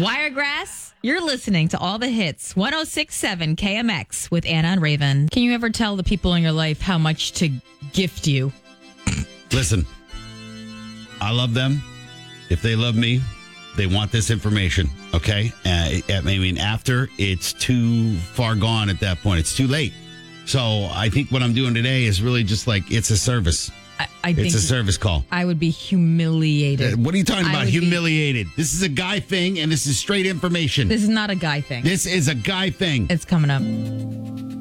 Wiregrass, you're listening to all the hits. 106.7 KMX with Anna and Raven. Can you ever tell the people in your life how much to gift you? Listen, I love them. If they love me, they want this information, okay? I mean, after, it's too far gone at that point. It's too late. So I think what I'm doing today is really just like, it's a service. I think it's a service call. I would be humiliated. What are you talking about? Humiliated. This is a guy thing, and this is straight information. This is not a guy thing. This is a guy thing. It's coming up.